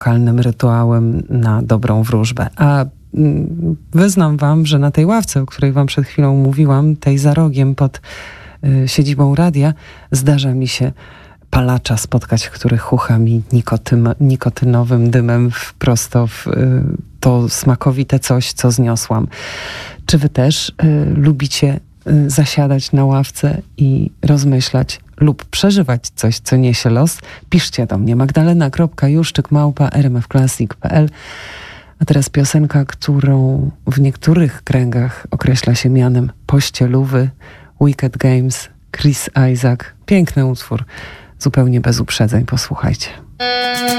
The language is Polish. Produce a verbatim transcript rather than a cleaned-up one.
lokalnym rytuałem na dobrą wróżbę. A mm, wyznam wam, że na tej ławce, o której wam przed chwilą mówiłam, tej za rogiem pod y, siedzibą radia, zdarza mi się palacza spotkać, który chucha mi nikotym, nikotynowym dymem w, prosto w y, to smakowite coś, co zniosłam. Czy wy też y, lubicie y, zasiadać na ławce i rozmyślać lub przeżywać coś, co niesie los? Piszcie do mnie magdalena kropka juszczyk małpa r m f classic kropka p l. A teraz piosenka, którą w niektórych kręgach określa się mianem pościelówy. Wicked Games, Chris Isaak. Piękny utwór. Zupełnie bez uprzedzeń. Posłuchajcie.